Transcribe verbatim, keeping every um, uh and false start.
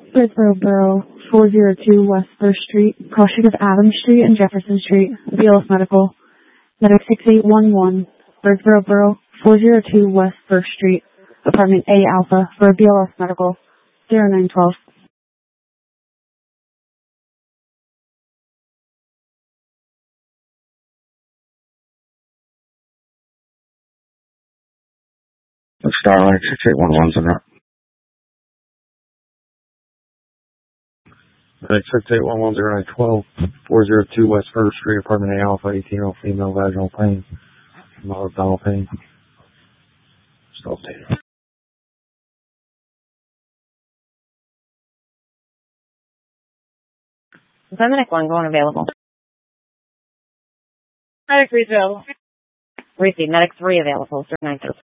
Birdsboro Borough, four oh two West First Street, crossing of Adams Street and Jefferson Street, B L S Medical. Medic six eight one one, Birdsboro Borough, four oh two West First Street, apartment A Alpha for B L S Medical, zero nine twelve. Starlight six eight one one's in there. Medic six eight one one zero nine twelve, four oh two West First Street, apartment A Alpha, eighteen-year-old female, vaginal pain, female abdominal pain. Still updated. Is that Medic one going available? Medic three available. Receive Medic three available, zero nine three.